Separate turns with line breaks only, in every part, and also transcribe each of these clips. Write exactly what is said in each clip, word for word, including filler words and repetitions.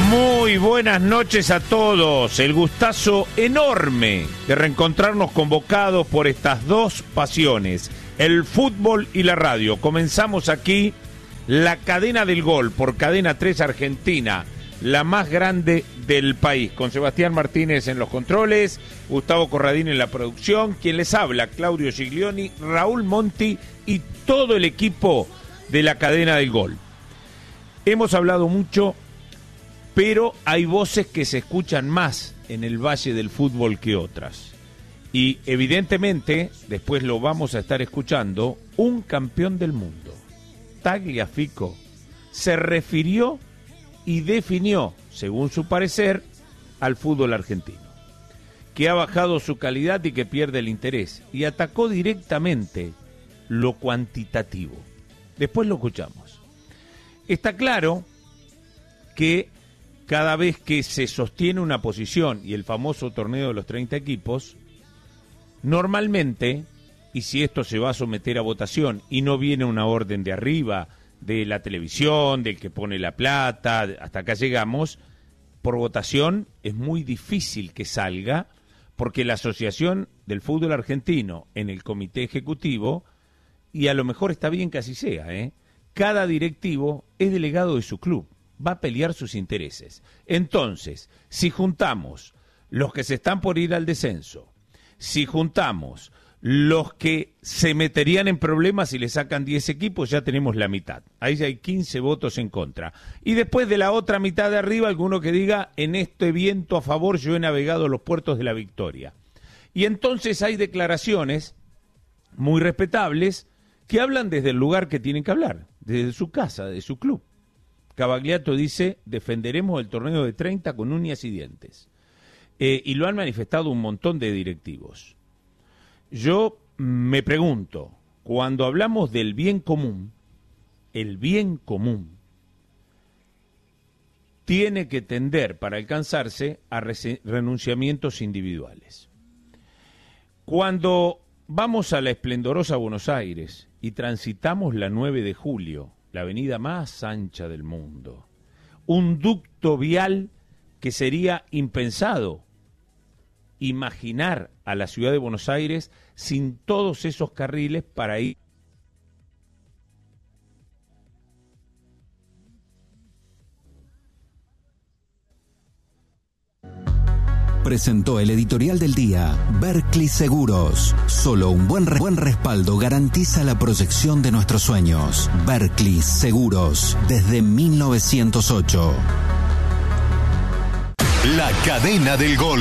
Muy buenas noches a todos. El gustazo enorme de reencontrarnos convocados por estas dos pasiones, el fútbol y la radio. Comenzamos aquí la cadena del gol por Cadena tres Argentina, la más grande del país, con Sebastián Martínez en los controles, Gustavo Corradín en la producción, quien les habla, Claudio Giglioni, Raúl Monti y todo el equipo de la cadena del gol. Hemos hablado mucho, pero hay voces que se escuchan más en el Valle del Fútbol que otras. Y evidentemente, después lo vamos a estar escuchando, un campeón del mundo, Tagliafico, se refirió y definió, según su parecer, al fútbol argentino, que ha bajado su calidad y que pierde el interés, y atacó directamente lo cuantitativo. Después lo escuchamos. Está claro que cada vez que se sostiene una posición y el famoso torneo de los treinta equipos, normalmente, y si esto se va a someter a votación y no viene una orden de arriba, de la televisión, del que pone la plata, hasta acá llegamos, por votación es muy difícil que salga, porque la Asociación del Fútbol Argentino en el Comité Ejecutivo, y a lo mejor está bien que así sea, ¿eh? Cada directivo es delegado de su club, va a pelear sus intereses. Entonces, si juntamos los que se están por ir al descenso, si juntamos los que se meterían en problemas si le sacan diez equipos, ya tenemos la mitad. Ahí ya hay quince votos en contra. Y después de la otra mitad de arriba, alguno que diga, en este viento a favor yo he navegado los puertos de la victoria. Y entonces hay declaraciones muy respetables que hablan desde el lugar que tienen que hablar, desde su casa, de su club. Cavagliato dice, defenderemos el torneo de treinta con uñas y dientes. Eh, y lo han manifestado un montón de directivos. Yo me pregunto, cuando hablamos del bien común, el bien común tiene que tender para alcanzarse a re- renunciamientos individuales. Cuando vamos a la esplendorosa Buenos Aires y transitamos la nueve de julio, la avenida más ancha del mundo, un ducto vial que sería impensado imaginar a la ciudad de Buenos Aires sin todos esos carriles para ir.
Presentó el editorial del día, Berkeley Seguros. Solo un buen, re- buen respaldo garantiza la proyección de nuestros sueños. Berkeley Seguros, desde mil novecientos ocho.
La cadena del gol.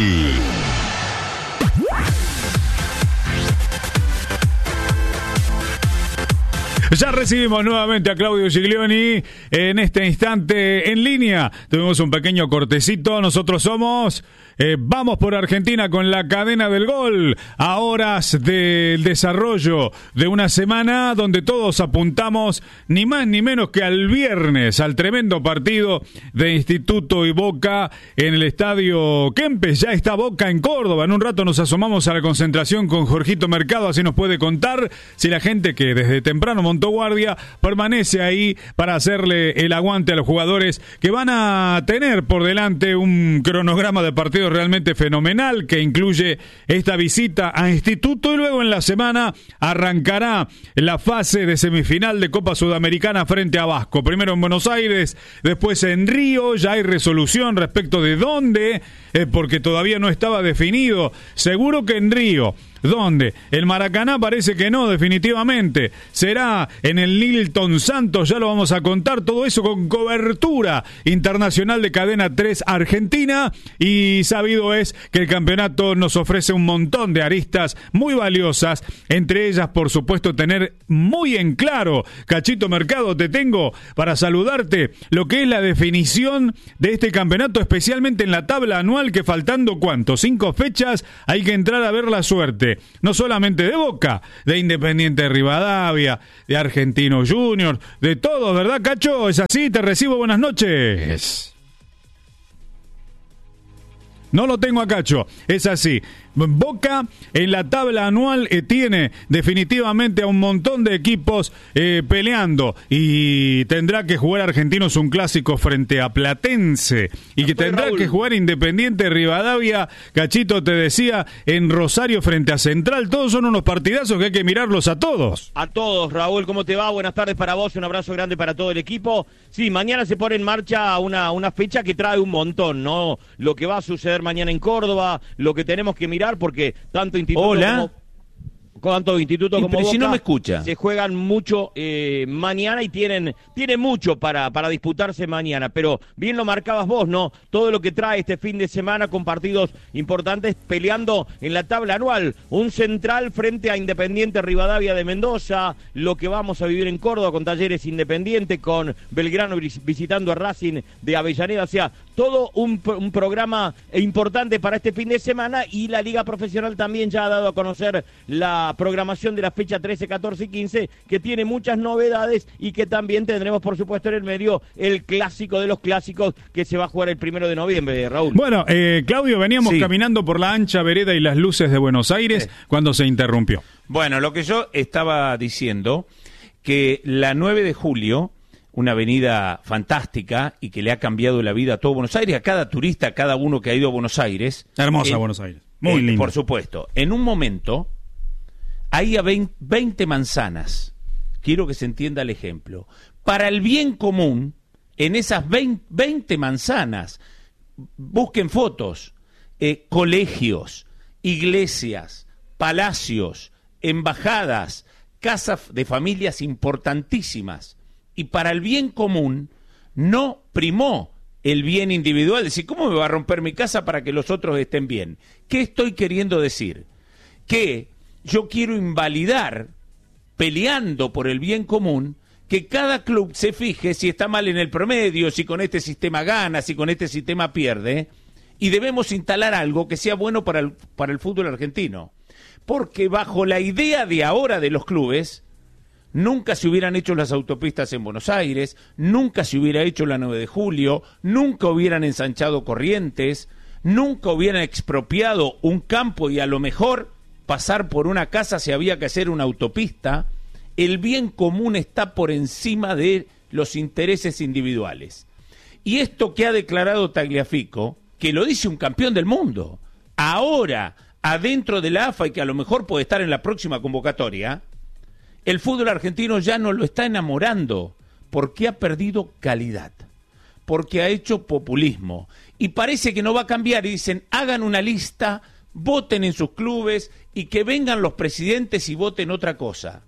Ya recibimos nuevamente a Claudio Giglioni en este instante en línea. Tuvimos un pequeño cortecito. Nosotros somos eh, Vamos por Argentina con la cadena del gol. A horas del desarrollo de una semana donde todos apuntamos ni más ni menos que al viernes, al tremendo partido de Instituto y Boca en el Estadio Kempes. Ya está Boca en Córdoba. En un rato nos asomamos a la concentración con Jorgito Mercado. Así nos puede contar si la gente que desde temprano montó guardia permanece ahí para hacerle el aguante a los jugadores que van a tener por delante un cronograma de partidos realmente fenomenal que incluye esta visita a Instituto y luego en la semana arrancará la fase de semifinal de Copa Sudamericana frente a Vasco. Primero en Buenos Aires, después en Río. Ya hay resolución respecto de dónde, eh, porque todavía no estaba definido. Seguro que en Río. ¿Dónde? El Maracaná parece que no, definitivamente. Será en el Nilton Santos, ya lo vamos a contar. Todo eso con cobertura internacional de Cadena tres Argentina. Y sabido es que el campeonato nos ofrece un montón de aristas muy valiosas. Entre ellas, por supuesto, tener muy en claro, Cachito Mercado, te tengo para saludarte, lo que es la definición de este campeonato, especialmente en la tabla anual, que faltando, ¿cuánto? Cinco fechas, hay que entrar a ver la suerte. No solamente de Boca, de Independiente de Rivadavia, de Argentinos Juniors, de todos, ¿verdad, Cacho? Es así, te recibo, buenas noches. No lo tengo a Cacho, es así. Boca en la tabla anual eh, tiene definitivamente a un montón de equipos eh, peleando y tendrá que jugar Argentinos un clásico frente a Platense y que tendrá Raúl. que jugar Independiente Rivadavia, Cachito te decía, en Rosario frente a Central. Todos son unos partidazos que hay que mirarlos a todos.
A todos, Raúl, ¿cómo te va? Buenas tardes para vos, un abrazo grande para todo el equipo. Sí, mañana se pone en marcha una, una fecha que trae un montón, ¿no? Lo que va a suceder mañana en Córdoba, lo que tenemos que mirar, porque tanto Instituto
Hola.
como... tanto Instituto como Boca
si no me escucha.
se juegan mucho eh, mañana y tienen, tienen mucho para, para disputarse mañana, pero bien lo marcabas vos, ¿no? Todo lo que trae este fin de semana con partidos importantes peleando en la tabla anual, un Central frente a Independiente Rivadavia de Mendoza, lo que vamos a vivir en Córdoba con Talleres Independiente, con Belgrano visitando a Racing de Avellaneda, o sea, todo un, un programa importante para este fin de semana, y la Liga Profesional también ya ha dado a conocer la programación de la fecha trece, catorce y quince, que tiene muchas novedades y que también tendremos, por supuesto, en el medio el clásico de los clásicos que se va a jugar el primero de noviembre, Raúl.
Bueno, eh, Claudio, veníamos
sí.
caminando por la ancha vereda y las luces de Buenos Aires sí. cuando se interrumpió.
Bueno, lo que yo estaba diciendo, que la nueve de julio, una avenida fantástica y que le ha cambiado la vida a todo Buenos Aires, a cada turista, a cada uno que ha ido a Buenos Aires.
Hermosa
en,
Buenos Aires, muy
en,
linda.
Por supuesto, en un momento... Hay a veinte manzanas, quiero que se entienda el ejemplo. Para el bien común, en esas veinte manzanas, busquen fotos, eh, colegios, iglesias, palacios, embajadas, casas de familias importantísimas. Y para el bien común no primó el bien individual. Es decir, ¿cómo me va a romper mi casa para que los otros estén bien? ¿Qué estoy queriendo decir? Que... yo quiero invalidar, peleando por el bien común, que cada club se fije si está mal en el promedio, si con este sistema gana, si con este sistema pierde, y debemos instalar algo que sea bueno para el, para el fútbol argentino. Porque bajo la idea de ahora de los clubes, nunca se hubieran hecho las autopistas en Buenos Aires, nunca se hubiera hecho la nueve de julio, nunca hubieran ensanchado Corrientes, nunca hubieran expropiado un campo y a lo mejor... pasar por una casa si había que hacer una autopista. El bien común está por encima de los intereses individuales. Y esto que ha declarado Tagliafico, que lo dice un campeón del mundo, ahora adentro de la A F A y que a lo mejor puede estar en la próxima convocatoria, el fútbol argentino ya no lo está enamorando porque ha perdido calidad, porque ha hecho populismo y parece que no va a cambiar, y dicen hagan una lista, voten en sus clubes y que vengan los presidentes y voten otra cosa.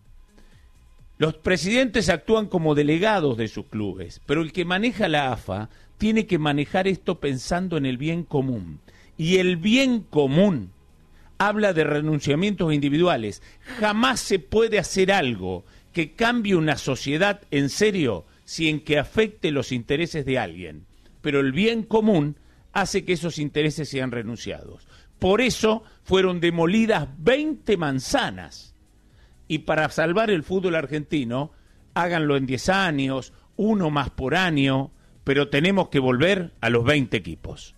Los presidentes actúan como delegados de sus clubes, pero el que maneja la A F A tiene que manejar esto pensando en el bien común. Y el bien común habla de renunciamientos individuales. Jamás se puede hacer algo que cambie una sociedad en serio sin que afecte los intereses de alguien. Pero el bien común hace que esos intereses sean renunciados. Por eso fueron demolidas veinte manzanas. Y para salvar el fútbol argentino, háganlo en diez años, uno más por año, pero tenemos que volver a los veinte equipos.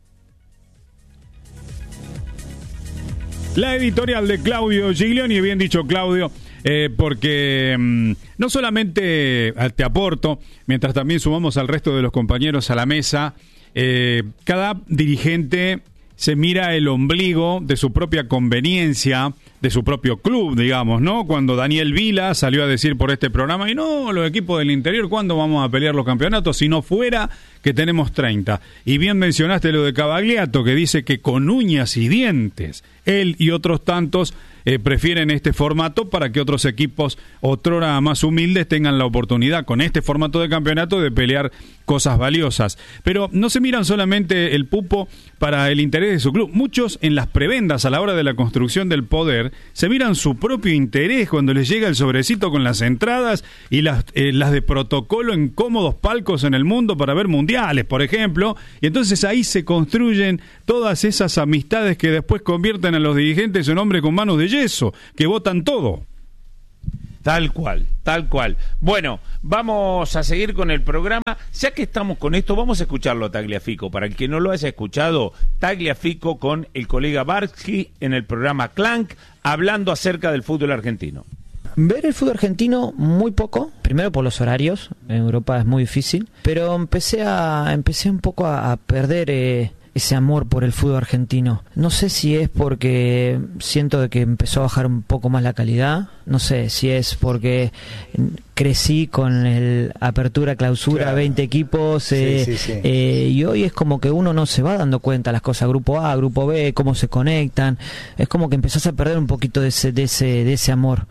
La editorial de Claudio Giglioni, bien dicho Claudio, eh, porque mmm, no solamente te aporto, mientras también sumamos al resto de los compañeros a la mesa, eh, cada dirigente se mira el ombligo de su propia conveniencia, de su propio club, digamos, ¿no? Cuando Daniel Vila salió a decir por este programa, y no, los equipos del interior, ¿cuándo vamos a pelear los campeonatos? Si no fuera que tenemos treinta. Y bien mencionaste lo de Cavagliato, que dice que con uñas y dientes, él y otros tantos eh, prefieren este formato para que otros equipos, otrora más humildes, tengan la oportunidad con este formato de campeonato de pelear cosas valiosas. Pero no se miran solamente el pupo para el interés de su club. Muchos en las prebendas a la hora de la construcción del poder se miran su propio interés cuando les llega el sobrecito con las entradas y las, eh, las de protocolo en cómodos palcos en el mundo para ver mundiales, por ejemplo, y entonces ahí se construyen todas esas amistades que después convierten a los dirigentes en hombres con manos de yeso, que votan todo.
Tal cual, tal cual. Bueno, vamos a seguir con el programa. Ya que estamos con esto, vamos a escucharlo a Tagliafico. Para el que no lo haya escuchado, Tagliafico con el colega Barsky en el programa Clank, hablando acerca del fútbol argentino.
Ver el fútbol argentino muy poco, primero por los horarios, en Europa es muy difícil, pero empecé a empecé un poco a, a perder eh, ese amor por el fútbol argentino. No sé si es porque siento de que empezó a bajar un poco más la calidad, no sé si es porque crecí con el apertura, clausura, claro. veinte equipos, eh, sí, sí, sí. Eh, y hoy es como que uno no se va dando cuenta las cosas, grupo A, grupo B, cómo se conectan, es como que empezás a perder un poquito de ese, de ese, de ese amor.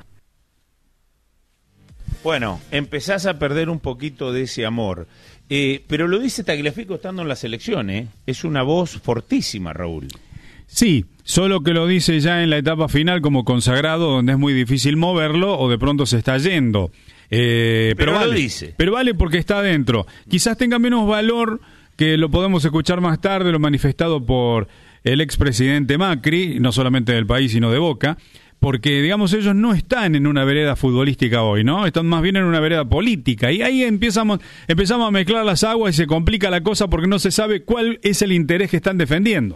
Bueno, empezás a perder un poquito de ese amor. Eh, pero lo dice Tagliafico estando en la selección, ¿eh? Es una voz fortísima, Raúl.
Sí, solo que lo dice ya en la etapa final como consagrado, donde es muy difícil moverlo o de pronto se está yendo. Eh, pero, pero vale, lo dice. Pero vale porque está adentro. Quizás tenga menos valor, que lo podemos escuchar más tarde, lo manifestado por el expresidente Macri, no solamente del país, sino de Boca, porque, digamos, ellos no están en una vereda futbolística hoy, ¿no? Están más bien en una vereda política. Y ahí empezamos, empezamos a mezclar las aguas y se complica la cosa porque no se sabe cuál es el interés que están defendiendo.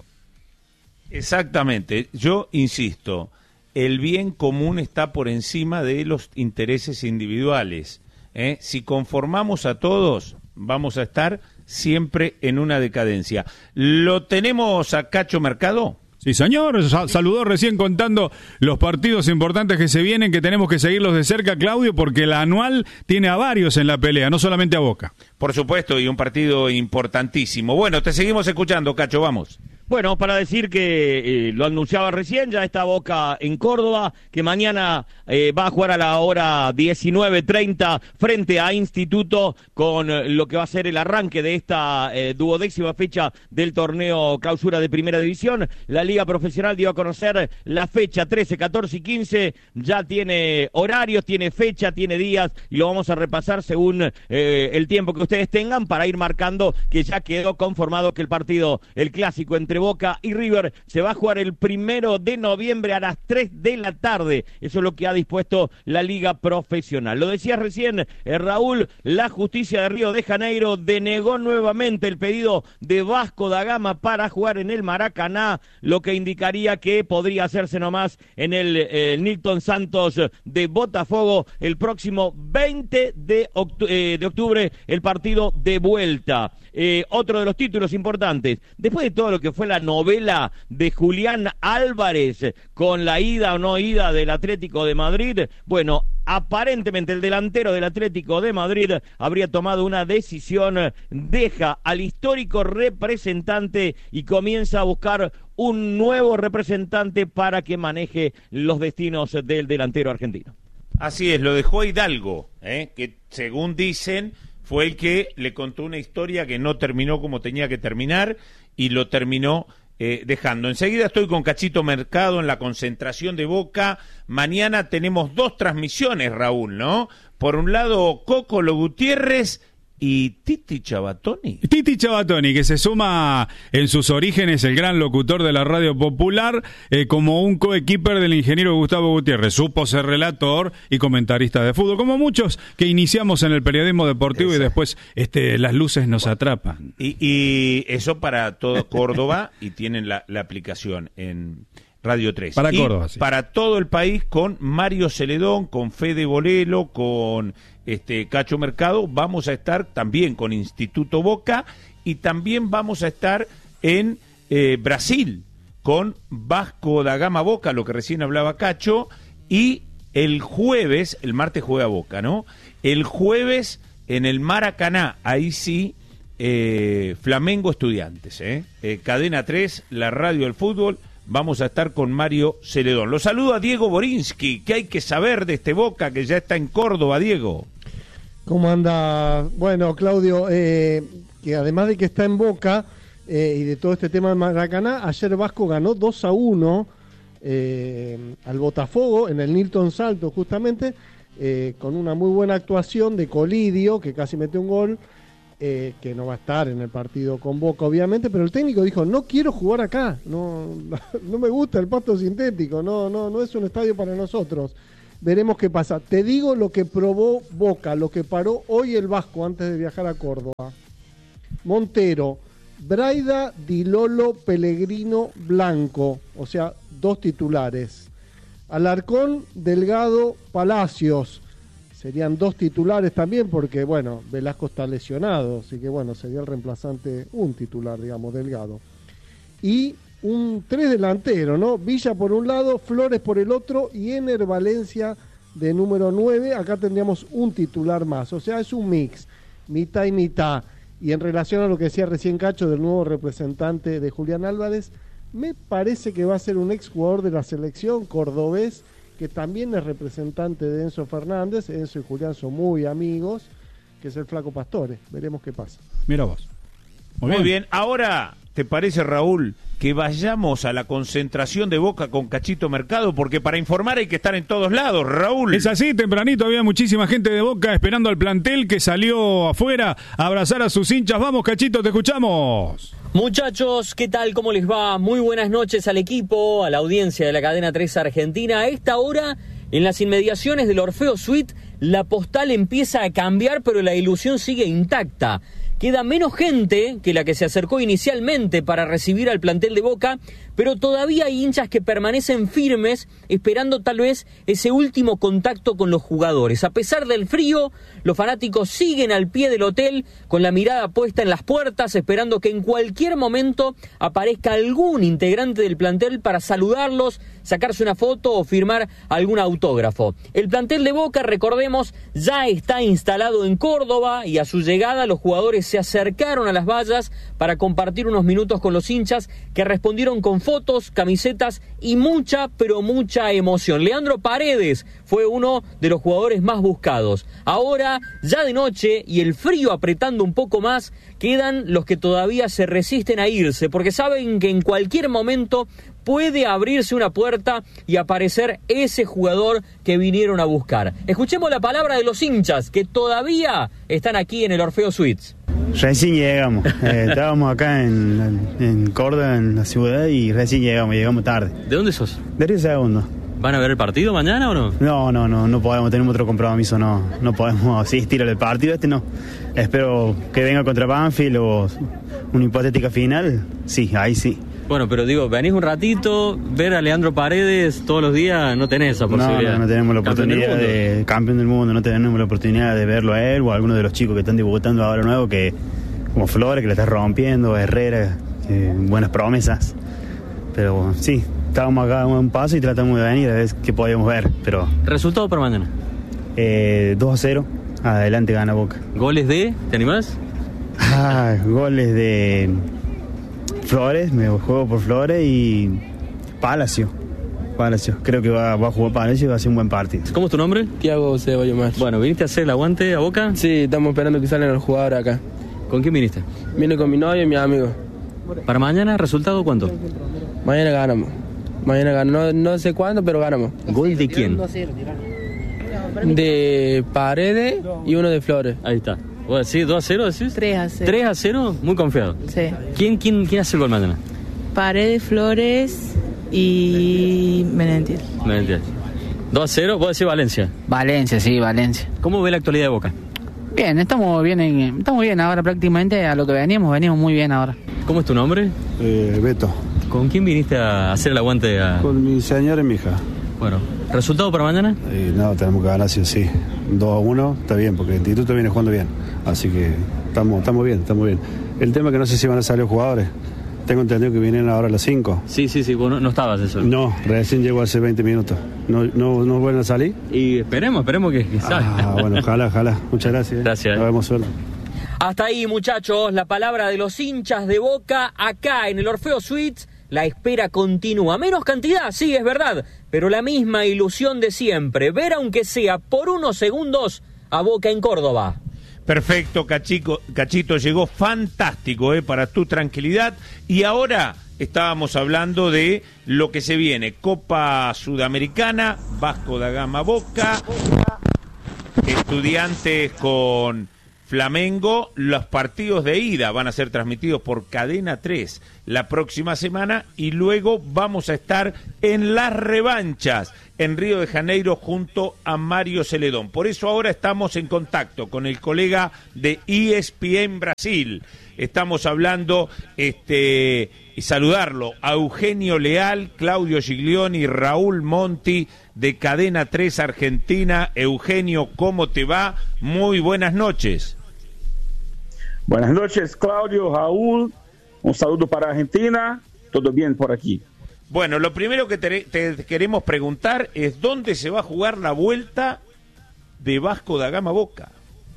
Exactamente. Yo insisto, el bien común está por encima de los intereses individuales. ¿eh? Si conformamos a todos, vamos a estar siempre en una decadencia. ¿Lo tenemos a Cacho Mercado?
Sí, señor, saludó recién contando los partidos importantes que se vienen, que tenemos que seguirlos de cerca, Claudio, porque la anual tiene a varios en la pelea, no solamente a Boca.
Por supuesto, y un partido importantísimo. Bueno, te seguimos escuchando, Cacho, vamos.
Bueno, para decir que eh, lo anunciaba recién, ya está Boca en Córdoba, que mañana eh, va a jugar a la hora diecinueve treinta frente a Instituto con eh, lo que va a ser el arranque de esta eh, duodécima fecha del torneo clausura de Primera División. La Liga Profesional dio a conocer la fecha trece, catorce y quince, ya tiene horarios, tiene fecha, tiene días y lo vamos a repasar según eh, el tiempo que ustedes tengan para ir marcando que ya quedó conformado que el partido, el clásico entre Boca y River se va a jugar el primero de noviembre a las tres de la tarde. Eso es lo que ha dispuesto la Liga Profesional. Lo decías recién, eh, Raúl, la justicia de Río de Janeiro denegó nuevamente el pedido de Vasco da Gama para jugar en el Maracaná, lo que indicaría que podría hacerse nomás en el eh, Nilton Santos de Botafogo el próximo veinte de octubre, el partido de vuelta. Eh, otro de los títulos importantes, después de todo lo que fue la novela de Julián Álvarez con la ida o no ida del Atlético de Madrid, bueno, aparentemente el delantero del Atlético de Madrid habría tomado una decisión, deja al histórico representante y comienza a buscar un nuevo representante para que maneje los destinos del delantero argentino.
Así es, lo dejó a Hidalgo, ¿eh? que según dicen fue el que le contó una historia que no terminó como tenía que terminar y lo terminó eh, dejando. Enseguida estoy con Cachito Mercado en la concentración de Boca. Mañana tenemos dos transmisiones, Raúl, ¿no? Por un lado, Cocolo Gutiérrez y Titi Chabatoni.
Titi Chabatoni, que se suma en sus orígenes el gran locutor de la radio popular, eh, como un coequiper del ingeniero Gustavo Gutiérrez. Supo ser relator y comentarista de fútbol, como muchos que iniciamos en el periodismo deportivo. Exacto. Y después este, las luces nos atrapan.
Y, y eso para todo Córdoba, y tienen la, la aplicación en Radio tres.
Para
y
Córdoba, sí.
Para todo el país con Mario Celedón, con Fede Bolelo, con este Cacho Mercado. Vamos a estar también con Instituto Boca y también vamos a estar en eh, Brasil con Vasco da Gama Boca, lo que recién hablaba Cacho, y el jueves, el martes juega Boca, ¿no? El jueves en el Maracaná, ahí sí, eh, Flamengo Estudiantes, ¿eh? Eh, Cadena tres, la radio del fútbol. Vamos a estar con Mario Celedón. Lo saludo a Diego Borinsky. ¿Qué hay que saber de este Boca que ya está en Córdoba, Diego?
¿Cómo anda? Bueno, Claudio, eh, que además de que está en Boca eh, y de todo este tema de Maracaná, ayer Vasco ganó dos a uno eh, al Botafogo en el Nilton Salto, justamente, eh, con una muy buena actuación de Colidio, que casi metió un gol. Eh, que no va a estar en el partido con Boca, obviamente, pero el técnico dijo, no quiero jugar acá, no, no me gusta el pasto sintético, no, no, no es un estadio para nosotros. veremos qué pasa. Te digo lo que probó Boca, lo que paró hoy el Vasco antes de viajar a Córdoba. Montero, Braida, Di Lolo, Pellegrino, Blanco, o sea, dos titulares. Alarcón, Delgado, Palacios, serían dos titulares también porque, bueno, Velasco está lesionado, así que, bueno, sería el reemplazante, un titular, digamos, Delgado. Y un tres delantero, ¿no? Villa por un lado, Flores por el otro y Ener Valencia de número nueve. Acá tendríamos un titular más, o sea, es un mix, mitad y mitad. Y en relación a lo que decía recién Cacho del nuevo representante de Julián Álvarez, me parece que va a ser un exjugador de la selección cordobés, que también es representante de Enzo Fernández. Enzo y Julián son muy amigos, que es el Flaco Pastore. Veremos qué pasa.
Mira vos.
Muy, Muy bien. bien. Ahora, ¿te parece, Raúl, que vayamos a la concentración de Boca con Cachito Mercado? Porque para informar hay que estar en todos lados, Raúl.
Es así, tempranito había muchísima gente de Boca esperando al plantel que salió afuera a abrazar a sus hinchas. Vamos, Cachito, te escuchamos.
Muchachos, ¿qué tal? ¿Cómo les va? Muy buenas noches al equipo, a la audiencia de la cadena tres Argentina. A esta hora, en las inmediaciones del Orfeo Suite, la postal empieza a cambiar, pero la ilusión sigue intacta. Queda menos gente que la que se acercó inicialmente para recibir al plantel de Boca, pero todavía hay hinchas que permanecen firmes, esperando tal vez ese último contacto con los jugadores. A pesar del frío, los fanáticos siguen al pie del hotel con la mirada puesta en las puertas, esperando que en cualquier momento aparezca algún integrante del plantel para saludarlos, sacarse una foto o firmar algún autógrafo. El plantel de Boca, recordemos, ya está instalado en Córdoba y a su llegada los jugadores se acercaron a las vallas para compartir unos minutos con los hinchas que respondieron con fotos, camisetas y mucha, pero mucha emoción. Leandro Paredes fue uno de los jugadores más buscados. Ahora, ya de noche y el frío apretando un poco más, quedan los que todavía se resisten a irse, porque saben que en cualquier momento puede abrirse una puerta y aparecer ese jugador que vinieron a buscar. Escuchemos la palabra de los hinchas que todavía están aquí en el Orfeo Suites.
Recién llegamos, eh, estábamos acá en, en Córdoba, en la ciudad, y recién llegamos, llegamos tarde.
¿De dónde sos?
De Río Segundo.
¿Van a ver el partido mañana o no?
No, no, no, no podemos, tenemos otro compromiso, no, no podemos asistir al partido este, no. Espero que venga contra Banfield o una hipotética final, sí, ahí sí.
Bueno, pero digo, venís un ratito, ver a Leandro Paredes todos los días, no tenés esa posibilidad.
No, no, no tenemos la oportunidad de campeón del mundo, no tenemos la oportunidad de verlo a él o a alguno de los chicos que están debutando ahora nuevo, que como Flores, que la está rompiendo, Herrera, eh, buenas promesas. Pero sí, estábamos acá a un paso y tratamos de venir a ver qué podíamos ver. Pero
¿resultado para mañana?
Eh, dos a cero, adelante gana Boca.
¿Goles de? ¿Te animás?
Ah, goles de Flores, me juego por Flores y Palacio. Palacio, creo que va, va a jugar Palacio y va a ser un buen partido.
¿Cómo es tu nombre?
Tiago Ceballos Mar.
Bueno, ¿viniste a hacer el aguante a Boca?
Sí, estamos esperando que salgan los jugadores acá.
¿Con quién viniste?
Vine con mi novio y mi amigo.
¿Para mañana, resultado cuánto?
Mañana ganamos. Mañana ganamos, no, no sé cuándo, pero ganamos.
¿Gol de quién?
De Paredes y uno de Flores.
Ahí está. ¿Vos decís dos a cero, decís?
tres a cero.
¿tres a cero? Muy confiado.
Sí.
¿Quién, quién, quién hace el gol mañana?
Paredes, Flores y Menéndez.
Menéndez. dos a cero, vos decís Valencia.
Valencia, sí, Valencia.
¿Cómo ve la actualidad de Boca?
Bien, estamos bien, en, estamos bien ahora prácticamente a lo que veníamos, venimos muy bien ahora.
¿Cómo es tu nombre?
Eh, Beto.
¿Con quién viniste a hacer el aguante? A...
Con mi señora y mi hija.
Bueno, ¿resultado para mañana?
Eh, no, tenemos que ganar sí o sí. dos a uno, está bien, porque el Instituto viene jugando bien. Así que estamos, estamos bien, estamos bien. El tema es que no sé si van a salir los jugadores. Tengo entendido que vienen ahora a las cinco.
Sí, sí, sí, vos no, no estabas eso.
No, recién llegó hace veinte minutos. ¿No, no, no vuelven a salir?
Y esperemos, esperemos que, que salgan.
Ah, bueno, ojalá, ojalá. Muchas gracias.
Gracias.
Nos vemos, suerte.
Hasta ahí, muchachos, la palabra de los hinchas de Boca acá en el Orfeo Suites. La espera continúa. Menos cantidad, sí, es verdad, pero la misma ilusión de siempre. Ver, aunque sea por unos segundos, a Boca en Córdoba.
Perfecto, Cachico, Cachito, llegó fantástico, eh, para tu tranquilidad. Y ahora estábamos hablando de lo que se viene. Copa Sudamericana, Vasco da Gama Boca, Estudiantes con Flamengo, los partidos de ida van a ser transmitidos por Cadena tres la próxima semana y luego vamos a estar en las revanchas en Río de Janeiro junto a Mario Celedón. Por eso ahora estamos en contacto con el colega de E S P N Brasil. Estamos hablando, este, y saludarlo, a Eugenio Leal, Claudio Giglioni, Raúl Monti de Cadena tres Argentina. Eugenio, ¿cómo te va? Muy buenas noches.
Buenas noches, Claudio, Raúl. Un saludo para Argentina. Todo bien por aquí.
Bueno, lo primero que te, te queremos preguntar es dónde se va a jugar la vuelta de Vasco da Gama Boca.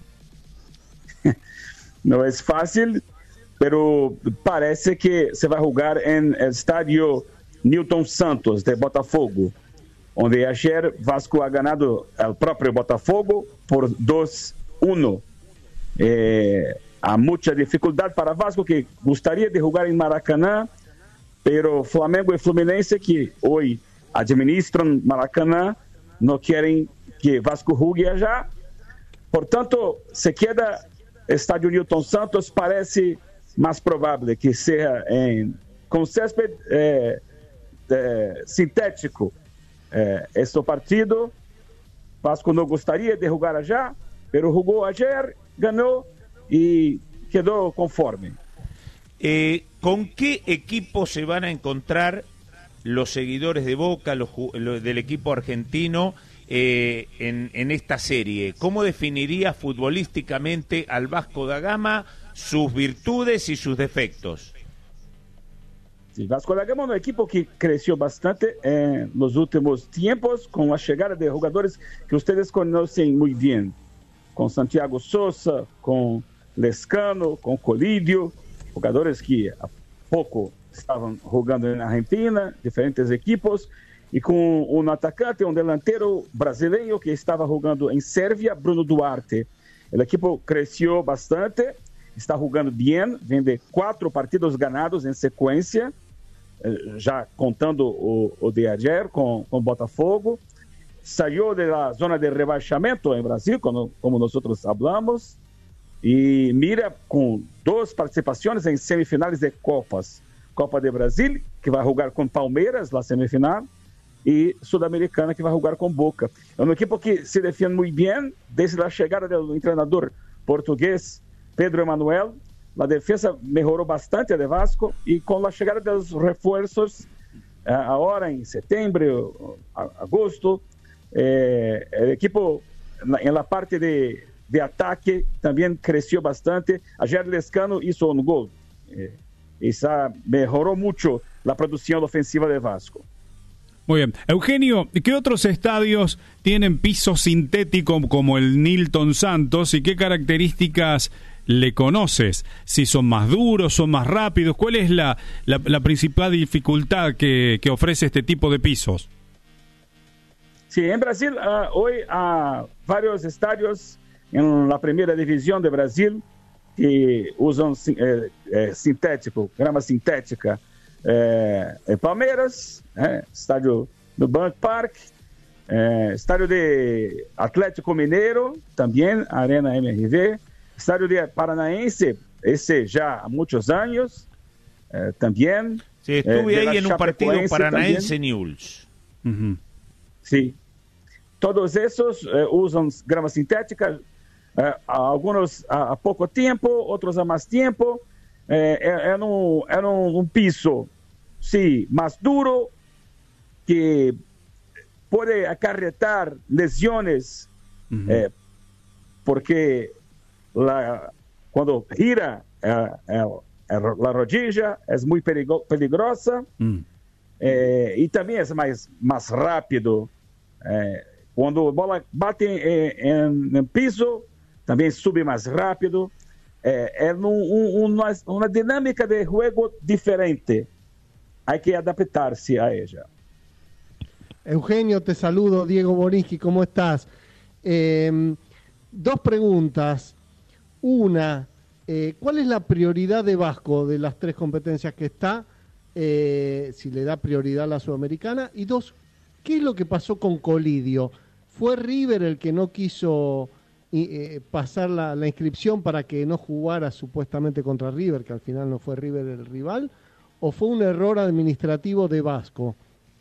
No es fácil, pero parece que se va a jugar en el estadio Newton Santos de Botafogo, onde ayer Vasco ha ganado al propio Botafogo por dos uno. Eh, há mucha dificultad para Vasco, que gustaría de jugar en Maracanã, pero Flamengo y Fluminense, que hoy administran Maracanã, no quieren que Vasco juegue allá. Por tanto, se queda Estádio Newton Santos, parece más probable que sea en, con césped eh, eh, sintético eh, este partido. Vasco no gostaria de jugar allá, pero jugó ayer, ganó y quedó conforme.
Eh, ¿Con qué equipo se van a encontrar los seguidores de Boca, los, los del equipo argentino, eh, en, en esta serie? ¿Cómo definiría futbolísticamente al Vasco da Gama, sus virtudes y sus defectos?
Sí, Vasco da Gama es un equipo que creció bastante en los últimos tiempos con la llegada de jugadores que ustedes conocen muy bien, con Santiago Sosa, con Lescano, con Colidio, jogadores que há pouco estavam jogando na Argentina, diferentes equipos, e com um atacante, um delantero brasileiro que estava jogando em Sérvia, Bruno Duarte. O equipo cresceu bastante, está jogando bem, vem de quatro partidos ganados em sequência, já contando o, o de ayer com o Botafogo. Saiu da zona de rebaixamento em Brasil, como, como nós falamos, e mira com duas participações em semifinais de Copas. Copa de Brasil, que vai jogar com Palmeiras, na semifinal, e Sul-Americana, que vai jogar com Boca. É um equipo que se defende muito bem, desde a chegada do treinador português Pedro Emanuel. A defesa melhorou bastante a de Vasco, e com a chegada dos reforços, agora em setembro, agosto, eh, o equipo, em la parte de, de ataque, também cresceu bastante. Ayer Lescano hizo um gol. Eh, Isso mejoró mucho la producción ofensiva de Vasco.
Muy bien. Eugenio, ¿qué otros estadios tienen piso sintético como el Nilton Santos y qué características le conoces? Si son más duros, son más rápidos, ¿cuál es la, la, la principal dificultad que, que ofrece este tipo de pisos?
Sí, en Brasil uh, hoy hay varios estadios en la primera división de Brasil que usam é, é, sintético, grama sintética, é, é Palmeiras, é, estádio do Banco Park, é, estádio de Atlético Mineiro, também, Arena M R V, estádio de Paranaense, esse já há muitos anos, é, também.
Sí, estuve é, aí em um partido Paranaense News.
Uhum. Sim. Todos esses é, usam grama sintética. Uh, alguns há pouco tempo, outros há mais tempo. É, é, é, um, é um, um piso, sim, mais duro, que pode acarretar lesões, uhum. é, porque la, quando gira a, a, a rodilla é muito perigo, peligrosa, uhum. é, e também é mais, mais rápido. É, quando a bola bate em, em, em piso, também sube mais rápido. É, é um, um, uma, uma dinâmica de jogo diferente. Hay que adaptarse a ella.
Eugenio, te saludo. Diego Borinsky, ¿cómo estás? Eh, dos preguntas. Una, eh, ¿cuál es la prioridad de Vasco de las tres competencias que está? Eh, si le da prioridad a la Sudamericana. Y dos, ¿qué es lo que pasó con Colidio? ¿Fue River el que no quiso y, eh, pasar la, la inscripción para que no jugara supuestamente contra River, que al final no fue River el rival, o fue un error administrativo de Vasco?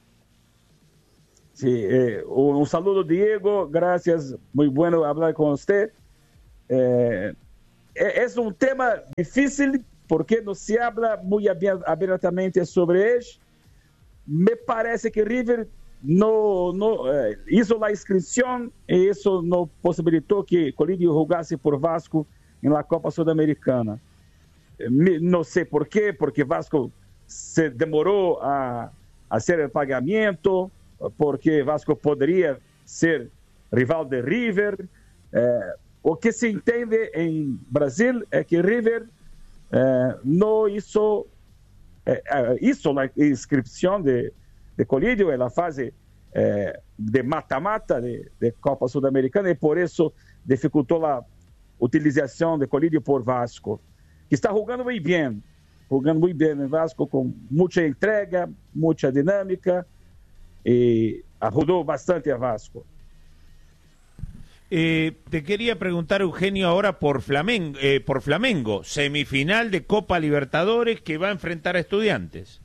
Sí, eh, un, un saludo Diego, gracias, muy bueno hablar con usted. Eh, es un tema difícil porque no se habla muy abiertamente sobre él. Me parece que River no, no eh, hizo la inscripción y eso no posibilitó que Colidio jugase por Vasco en la Copa Sudamericana. Eh, no sé por qué, porque Vasco se demoró a hacer el pagamento, porque Vasco podría ser rival de River. Eh, o que se entende en Brasil es que River eh, no hizo, eh, hizo la inscripción de, de Colidio en la fase eh, de mata-mata de, de Copa Sudamericana y por eso dificultó la utilización de Colidio por Vasco, que está jugando muy bien, jugando muy bien en Vasco, con mucha entrega, mucha dinámica, y ayudó bastante a Vasco.
Eh, te quería preguntar, Eugenio, ahora por Flamengo, eh, por Flamengo, semifinal de Copa Libertadores que va a enfrentar a Estudiantes.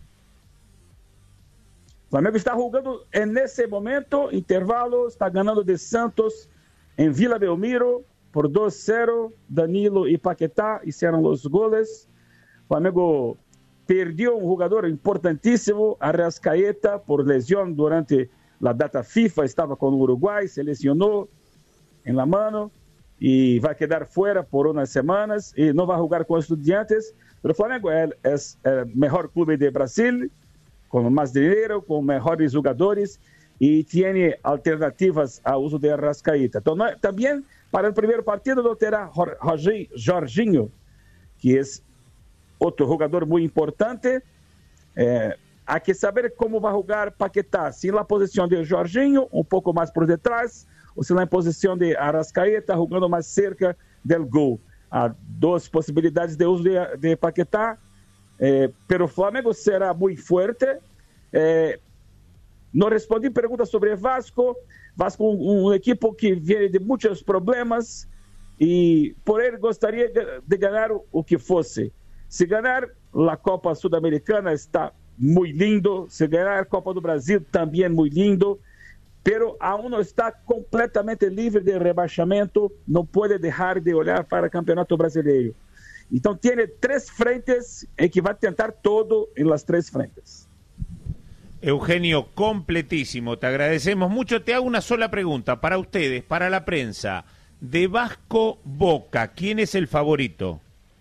Flamengo está jugando en ese momento, intervalo, está ganando de Santos en Vila Belmiro por dos cero. Danilo y Paquetá hicieron los goles. Flamengo perdió un jugador importantísimo, Arrascaeta, por lesión durante la data FIFA, estaba con Uruguay, se lesionó en la mano y va a quedar fuera por unas semanas y no va a jugar con Estudiantes, pero Flamengo es, es el mejor club de Brasil, con más dinero, con mejores jugadores y tiene alternativas al uso de Arrascaeta. Entonces, también para el primer partido no terá Jorginho, que es otro jugador muy importante. Eh, hay que saber cómo va a jugar Paquetá, si en la posición de Jorginho, un poco más por detrás, ou se lá em posição de Arrascaeta, jogando mais cerca do gol. Há duas possibilidades de uso de, de Paquetá, eh, pero o Flamengo será muito forte. Eh, não respondi perguntas sobre Vasco. Vasco um, um equipo que vem de muitos problemas e por ele gostaria de, de ganhar o, o que fosse. Se ganhar a Copa Sudamericana está muito lindo, se ganhar a Copa do Brasil também muito lindo, pero aún no está completamente livre de rebaixamento, não pode deixar de olhar para o Campeonato Brasileiro. Então, tem três frentes em que vai tentar todo em las três frentes.
Eugenio, completísimo, te agradecemos mucho. Te hago una sola pregunta para ustedes, para la prensa. De Vasco Boca, ¿quién es el favorito?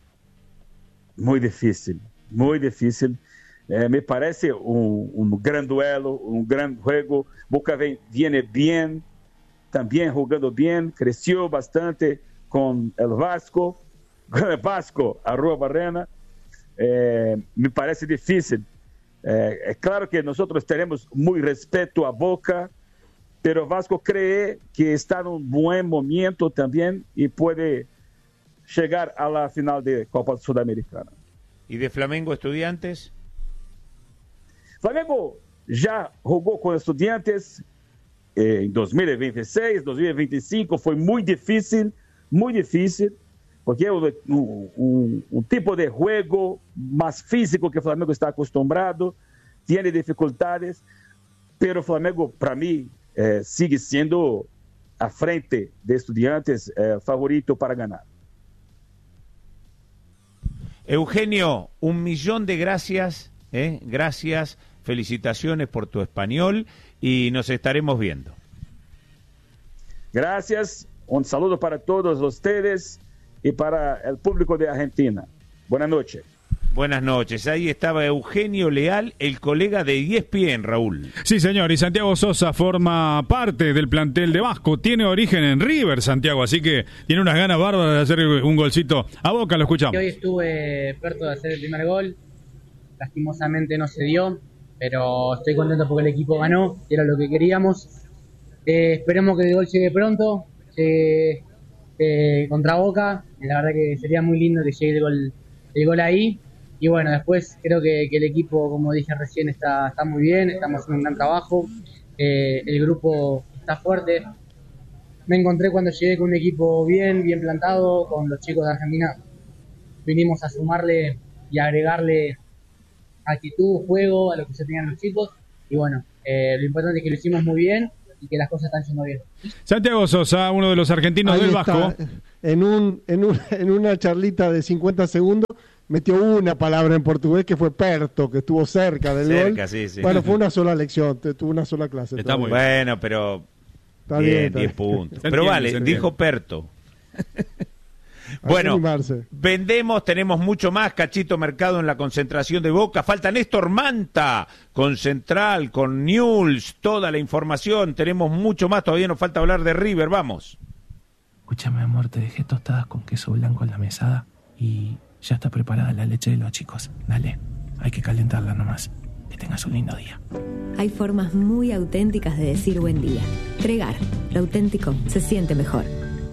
Muy difícil, muy difícil. Eh, me parece un, un gran duelo, un gran juego. Boca ven, viene bien, también jugando bien, creció bastante con el Vasco, con el Vasco, arroba Barrena. Eh, me parece difícil. Eh, es claro que nosotros tenemos muy respeto a Boca, pero Vasco cree que está en un buen momento también y puede llegar a la final de Copa Sudamericana.
¿Y de Flamengo Estudiantes?
Flamengo já jogou com Estudiantes eh, em dois mil e vinte e seis, dois mil e vinte e cinco, foi muito difícil, muito difícil, porque é um, um, um tipo de jogo mais físico que o Flamengo está acostumado, tem dificuldades, mas o Flamengo, para mim, eh, sigue sendo à frente de Estudiantes, eh, favorito para ganhar.
Eugenio, un millón de gracias, ¿eh? Gracias, felicitaciones por tu español y nos estaremos viendo.
Gracias, un saludo para todos ustedes y para el público de Argentina. Buenas noches.
Buenas noches, ahí estaba Eugenio Leal, el colega de E S P N, Raúl.
Sí, señor, y Santiago Sosa forma parte del plantel de Vasco, tiene origen en River, Santiago, así que tiene unas ganas bárbaras de hacer un golcito a Boca, lo escuchamos.
Hoy estuve experto de hacer el primer gol, lastimosamente no se dio, pero estoy contento porque el equipo ganó, que era lo que queríamos. Eh, esperemos que el gol llegue pronto, llegue eh, contra Boca, la verdad que sería muy lindo que llegue el gol, el gol ahí. Y bueno, después creo que, que el equipo, como dije recién, está, está muy bien, estamos haciendo un gran trabajo, eh, el grupo está fuerte. me encontré cuando llegué con un equipo bien, bien plantado, con los chicos de Argentina. Vinimos a sumarle y agregarle actitud, juego a lo que ya tenían los chicos. Y bueno, eh, lo importante es que lo hicimos muy bien y que las cosas están yendo bien.
Santiago Sosa, uno de los argentinos
Ahí
del
está.
Vasco.
En, un, en, un, en una charlita de cincuenta segundos metió una palabra en portugués que fue perto, que estuvo cerca del
Cerca,
gol.
sí, sí.
Bueno, fue una sola lección, tuvo una sola clase.
Está muy bueno, pero
Está
bien,
bien, está
diez
bien.
puntos.
Se
Pero
entiende,
vale,
se
dijo
entiende.
Perto.
Hay que
Bueno,
animarse.
vendemos, tenemos mucho más. Cachito Mercado en la concentración de Boca. Falta Néstor Manta con Central, con Newell's, toda la información. Tenemos mucho más. Todavía nos falta hablar de River. Vamos.
Escúchame, amor, te dejé tostadas con queso blanco en la mesada y ya está preparada la leche de los chicos. Dale, hay que calentarla nomás. Que tengas un lindo día.
Hay formas muy auténticas de decir buen día. Tregar, lo auténtico se siente mejor.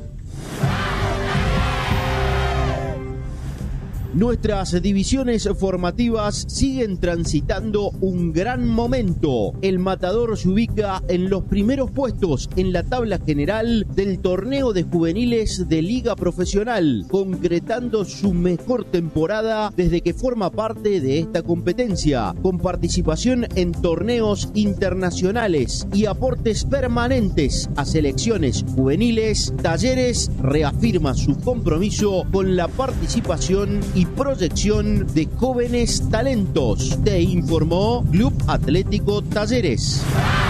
Nuestras divisiones formativas siguen transitando un gran momento. El Matador se ubica en los primeros puestos en la tabla general del torneo de juveniles de Liga Profesional, concretando su mejor temporada desde que forma parte de esta competencia, con participación en torneos internacionales y aportes permanentes a selecciones juveniles. Talleres reafirma su compromiso con la participación y proyección de jóvenes talentos. Te informó Club Atlético Talleres.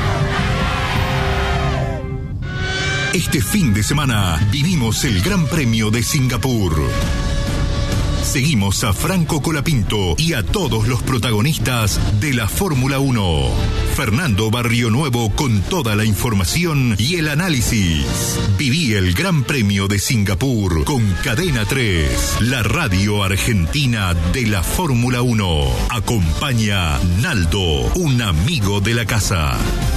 Este fin de semana vivimos el Gran Premio de Singapur. Seguimos a Franco Colapinto y a todos los protagonistas de la Fórmula uno. Fernando Barrionuevo con toda la información y el análisis. Viví el Gran Premio de Singapur con Cadena tres, la radio argentina de la Fórmula uno. Acompaña Naldo, un amigo de la casa.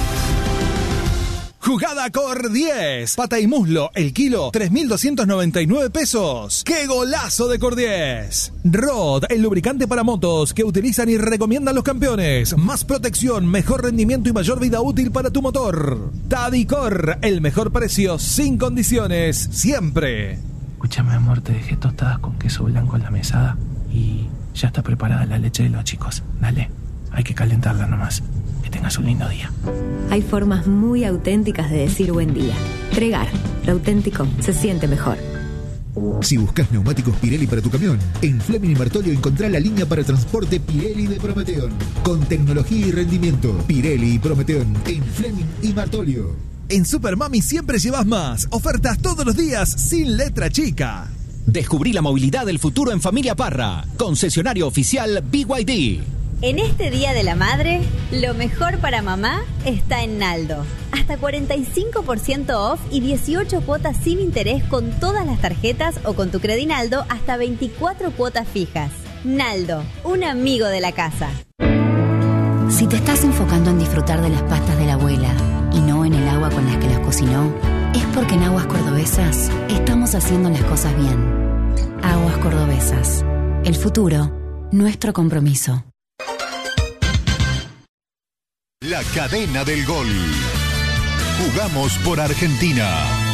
Jugada Cor diez. Pata y muslo, el kilo, tres mil doscientos noventa y nueve pesos. ¡Qué golazo de Cor diez! Rod, el lubricante para motos que utilizan y recomiendan los campeones. Más protección, mejor rendimiento y mayor vida útil para tu motor. Tadicor, el mejor precio sin condiciones, siempre.
Escúchame, amor, te dejé tostadas con queso blanco en la mesada y ya está preparada la leche de los chicos. Dale, hay que calentarla nomás. Que tengas un lindo día.
Hay formas muy auténticas de decir buen día. Tregar, lo auténtico se siente mejor.
Si buscas neumáticos Pirelli para tu camión, en Fleming y Martolio encontrá la línea para transporte Pirelli de Prometeon. Con tecnología y rendimiento, Pirelli y Prometeon en Fleming y Martolio.
En Super Mami siempre llevas más. Ofertas todos los días sin letra chica.
Descubrí la movilidad del futuro en Familia Parra. Concesionario oficial B Y D.
En este Día de la Madre, lo mejor para mamá está en Naldo. Hasta cuarenta y cinco por ciento off y dieciocho cuotas sin interés con todas las tarjetas o con tu Credinaldo hasta veinticuatro cuotas fijas. Naldo, un amigo de la casa.
Si te estás enfocando en disfrutar de las pastas de la abuela y no en el agua con las que las cocinó, es porque en Aguas Cordobesas estamos haciendo las cosas bien. Aguas Cordobesas. El futuro, nuestro compromiso.
La cadena del gol. Jugamos por Argentina.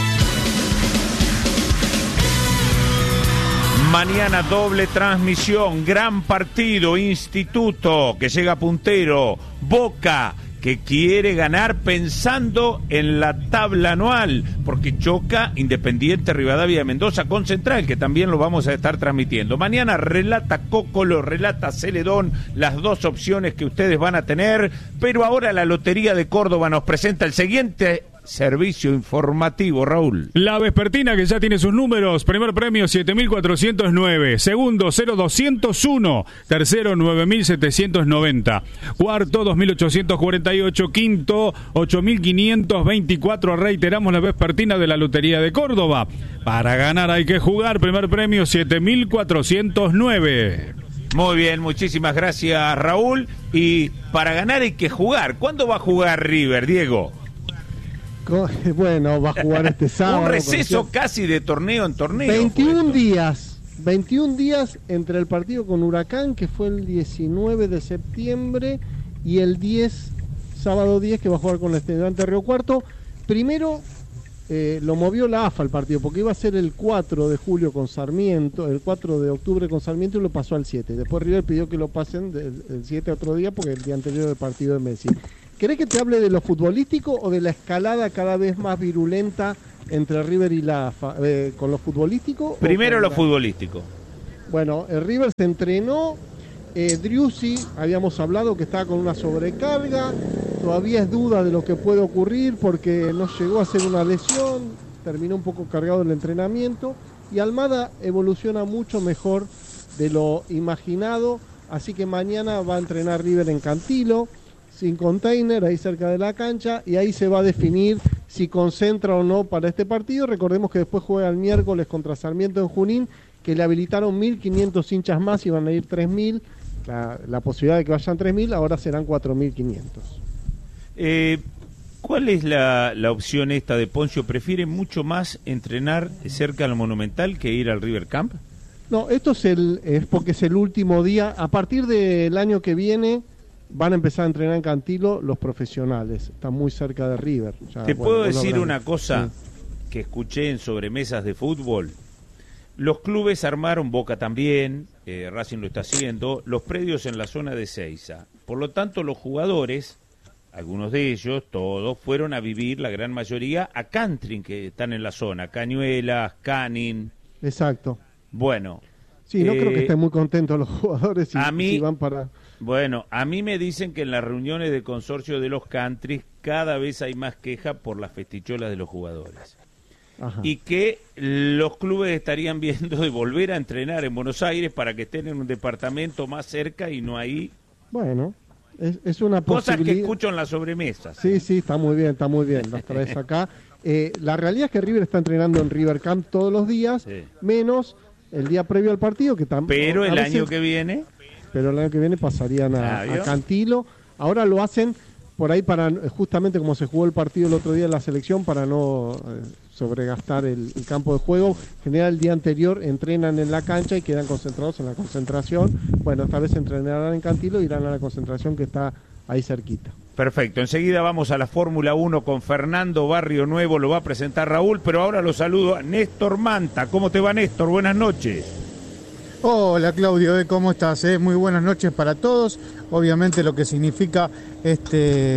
Mañana doble transmisión, gran partido, Instituto que llega puntero, Boca que quiere ganar pensando en la tabla anual, porque choca Independiente Rivadavia de Mendoza con Central, que también lo vamos a estar transmitiendo. Mañana relata Cócolo, relata Celedón, las dos opciones que ustedes van a tener, pero ahora la Lotería de Córdoba nos presenta el siguiente servicio informativo, Raúl.
La vespertina que ya tiene sus números. Primer premio siete mil cuatrocientos nueve, segundo cero mil doscientos uno, tercero nueve mil setecientos noventa, cuarto dos mil ochocientos cuarenta y ocho, quinto ocho mil quinientos veinticuatro. Reiteramos la vespertina de la Lotería de Córdoba. Para ganar hay que jugar. Primer premio siete mil cuatrocientos nueve.
Muy bien, muchísimas gracias, Raúl. Y para ganar hay que jugar. ¿Cuándo va a jugar River, Diego?
Bueno, va a jugar este sábado.
Un receso casi de torneo en torneo.
veintiún días. veintiún días entre el partido con Huracán, que fue el diecinueve de septiembre, y el diez, sábado diez, que va a jugar con el Estudiante Río Cuarto. Primero, eh, lo movió la A F A el partido, porque iba a ser el cuatro de julio con Sarmiento, el cuatro de octubre con Sarmiento, y lo pasó al siete. Después River pidió que lo pasen del, el siete a otro día, porque el día anterior del partido de Messi. ¿Querés que te hable de lo futbolístico o de la escalada cada vez más virulenta entre River y la A F A? Eh, ¿Con lo futbolístico?
Primero lo
la...
futbolístico.
Bueno, el River se entrenó, eh, Driussi, habíamos hablado que estaba con una sobrecarga, todavía es duda de lo que puede ocurrir porque no llegó a ser una lesión, terminó un poco cargado el entrenamiento, y Almada evoluciona mucho mejor de lo imaginado, así que mañana va a entrenar River en Cantilo, sin container, ahí cerca de la cancha, y ahí se va a definir si concentra o no para este partido. Recordemos que después juega el miércoles contra Sarmiento en Junín, que le habilitaron mil quinientos hinchas más, iban a ir tres mil, la, la posibilidad de que vayan tres mil, ahora serán cuatro mil quinientos.
Eh, ¿Cuál es la, la opción esta de Poncio? ¿Prefiere mucho más entrenar cerca del Monumental que ir al River Camp?
No, esto es, el, es porque es el último día. A partir del año que viene van a empezar a entrenar en Cantilo los profesionales. Están muy cerca de River. Ya,
Te
bueno,
puedo decir
habrán...
una cosa
sí.
que escuché en sobremesas de fútbol. Los clubes armaron, Boca también, eh, Racing lo está haciendo, los predios en la zona de Seiza. Por lo tanto, los jugadores, algunos de ellos, todos, fueron a vivir, la gran mayoría, a Cantrin, que están en la zona, Cañuelas, Canin.
Exacto.
Bueno.
Sí, no
eh,
creo que estén muy contentos los jugadores si,
a mí,
si van para...
Bueno, a mí me dicen que en las reuniones de consorcio de los countries cada vez hay más queja por las festicholas de los jugadores. Ajá. Y que los clubes estarían viendo de volver a entrenar en Buenos Aires para que estén en un departamento más cerca y no ahí.
Bueno, es, es una
Cosas
posibilidad.
que escucho en las sobremesas.
Sí, sí, está muy bien, está muy bien, las traes acá. Eh, la realidad es que River está entrenando en River Camp todos los días, sí. menos el día previo al partido, que tampoco.
Pero el veces, año que viene.
Pero el año que viene pasarían a, a Cantilo. Ahora lo hacen por ahí para, justamente como se jugó el partido el otro día en la selección, para no eh, sobregastar el, el campo de juego. En general el día anterior entrenan en la cancha y quedan concentrados en la concentración. Bueno, esta vez entrenarán en Cantilo y irán a la concentración que está ahí cerquita.
Perfecto, enseguida vamos a la Fórmula uno con Fernando Barrio Nuevo, lo va a presentar Raúl, pero ahora lo saludo a Néstor Manta. ¿Cómo te va, Néstor? Buenas noches.
Hola Claudio, ¿cómo estás? Eh? Muy buenas noches para todos. Obviamente lo que significa este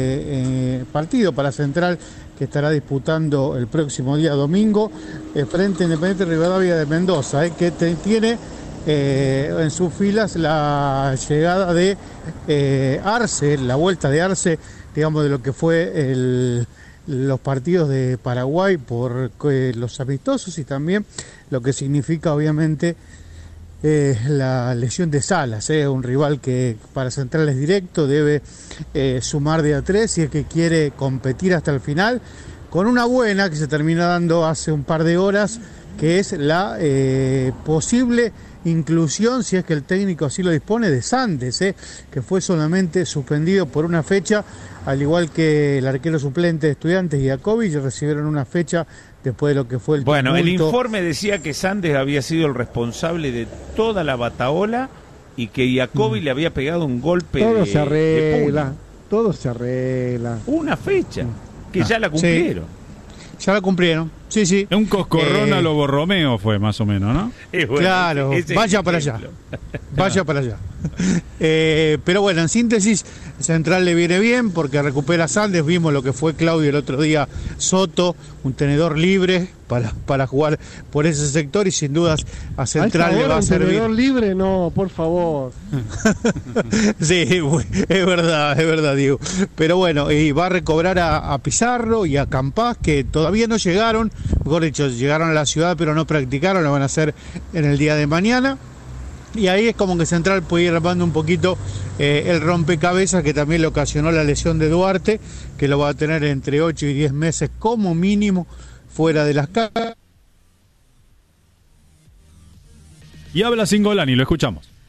eh, partido para Central, que estará disputando el próximo día domingo eh, frente a Independiente Rivadavia de Mendoza, eh, que te, tiene eh, en sus filas la llegada de eh, Arce, la vuelta de Arce, digamos, de lo que fue el, los partidos de Paraguay por eh, los amistosos, y también lo que significa obviamente Eh, la lesión de Salas, eh, un rival que para Central es directo, debe eh, sumar de a tres si es que quiere competir hasta el final, con una buena que se terminó dando hace un par de horas, que es la eh, posible inclusión, si es que el técnico así lo dispone, de Sandes, eh, que fue solamente suspendido por una fecha, al igual que el arquero suplente de Estudiantes y Jacobi, recibieron una fecha después de lo que fue el
Bueno,
tumulto.
El informe decía que Sandes había sido el responsable de toda la batahola y que Jacobi mm. le había pegado un golpe
todo
de,
se arregla,
de
todo se arregla.
Una fecha, que ah, ya la cumplieron.
Sí, ya la cumplieron, sí, sí.
Un coscorrón
eh,
a lo Borromeo fue más o menos, ¿no?
Bueno, claro, ese, ese vaya para allá, vaya para allá. Eh, pero bueno, en síntesis, Central le viene bien porque recupera a Sandes. Vimos lo que fue Claudio el otro día, Soto, un tenedor libre para, para jugar por ese sector, y sin dudas a Central a le va a servir.
¿Tenedor libre? No, por favor.
Sí, es verdad, es verdad, Diego. Pero bueno, y va a recobrar a, a Pizarro y a Campás, que todavía no llegaron, mejor dicho, llegaron a la ciudad pero no practicaron, lo van a hacer en el día de mañana. Y ahí es como que Central puede ir armando un poquito eh, el rompecabezas que también le ocasionó la lesión de Duarte, que lo va a tener entre ocho y diez meses como mínimo fuera de las canchas.
Y habla Cingolani, lo escuchamos.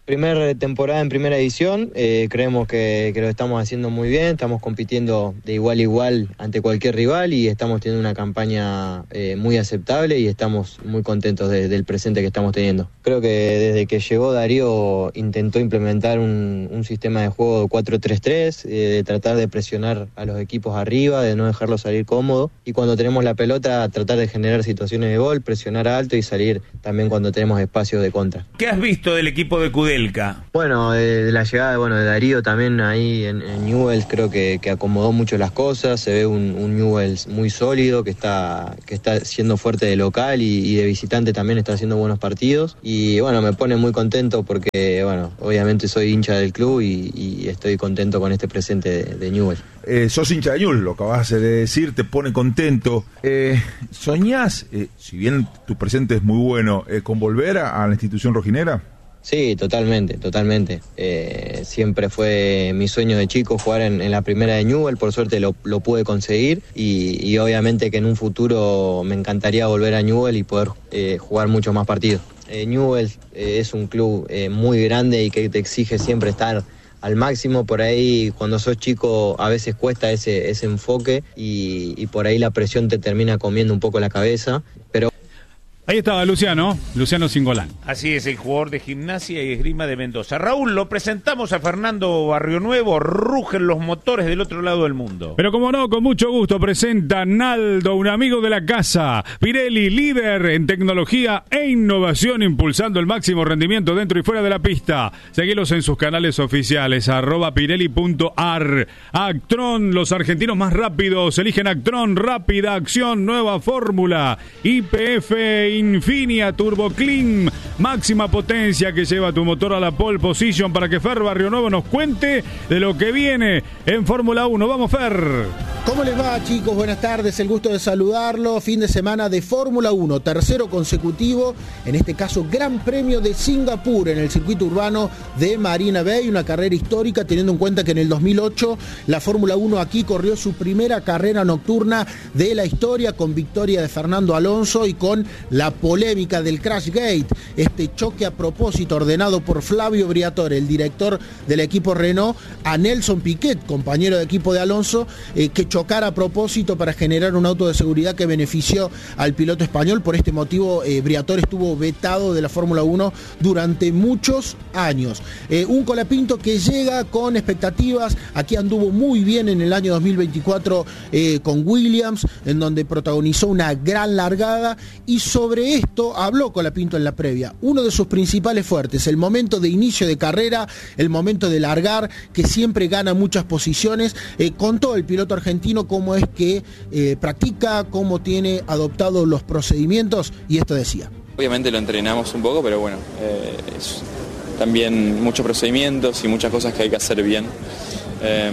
Primera temporada en primera edición, eh, creemos que, que lo estamos haciendo muy bien, estamos compitiendo de igual a igual ante cualquier rival y estamos teniendo una campaña eh, muy aceptable y estamos muy contentos de, del presente que estamos teniendo. Creo que desde que llegó Darío intentó implementar un, un sistema de juego cuatro tres tres, eh, de tratar de presionar a los equipos arriba, de no dejarlos salir cómodos y cuando tenemos la pelota tratar de generar situaciones de gol, presionar alto y salir también cuando tenemos espacios de contra.
¿Qué has visto del equipo de Kudelka?
Bueno, de, de la llegada bueno, de Darío también ahí en, en Newell's creo que, que acomodó mucho las cosas, se ve un, un Newell's muy sólido que está, que está siendo fuerte de local y, y de visitante también está haciendo buenos partidos y bueno, me pone muy contento porque bueno, obviamente soy hincha del club y, y estoy contento con este presente de, de Newell's.
Eh, sos hincha de Newell's, lo acabas de decir, te pone contento. Eh, ¿Soñás, eh, si bien tu presente es muy bueno, eh, con volver a, a la institución rojinera?
Sí, totalmente, totalmente. Eh, siempre fue mi sueño de chico jugar en, en la primera de Newell's, por suerte lo, lo pude conseguir y, y obviamente que en un futuro me encantaría volver a Newell's y poder eh, jugar muchos más partidos. Eh, Newell's eh, es un club eh, muy grande y que te exige siempre estar al máximo, por ahí cuando sos chico a veces cuesta ese, ese enfoque y, y por ahí la presión te termina comiendo un poco la cabeza, pero...
Ahí estaba Luciano, Luciano Cingolán.
Así es, el jugador de Gimnasia y Esgrima de Mendoza. Raúl, lo presentamos a Fernando Barrionuevo, rugen los motores del otro lado del mundo.
Pero como no, con mucho gusto presenta Naldo, un amigo de la casa. Pirelli, líder en tecnología e innovación, impulsando el máximo rendimiento dentro y fuera de la pista. Seguilos en sus canales oficiales, arroba pirelli punto ar. Actron, los argentinos más rápidos, eligen Actron, rápida acción, nueva fórmula. Y P F Infinia Turbo Clean, máxima potencia que lleva tu motor a la pole position para que Fer Barrionuevo nos cuente de lo que viene en Fórmula uno. Vamos, Fer.
¿Cómo les va, chicos? Buenas tardes, el gusto de saludarlo. Fin de semana de Fórmula uno, tercero consecutivo, en este caso Gran Premio de Singapur en el circuito urbano de Marina Bay, una carrera histórica teniendo en cuenta que en el dos mil ocho la Fórmula uno aquí corrió su primera carrera nocturna de la historia con victoria de Fernando Alonso y con la polémica del Crash Gate, este choque a propósito ordenado por Flavio Briatore, el director del equipo Renault, a Nelson Piquet, compañero de equipo de Alonso, eh, que chocara a propósito para generar un auto de seguridad que benefició al piloto español. Por este motivo, eh, Briatore estuvo vetado de la Fórmula uno durante muchos años. Eh, un Colapinto que llega con expectativas, aquí anduvo muy bien en el año dos mil veinticuatro eh, con Williams, en donde protagonizó una gran largada, y sobre esto habló Colapinto en la previa. Uno de sus principales fuertes, el momento de inicio de carrera, el momento de largar, que siempre gana muchas posiciones. Eh, contó el piloto argentino cómo es que eh, practica, cómo tiene adoptado los procedimientos, y esto decía.
Obviamente lo entrenamos un poco, pero bueno, eh, es también muchos procedimientos y muchas cosas que hay que hacer bien. Eh,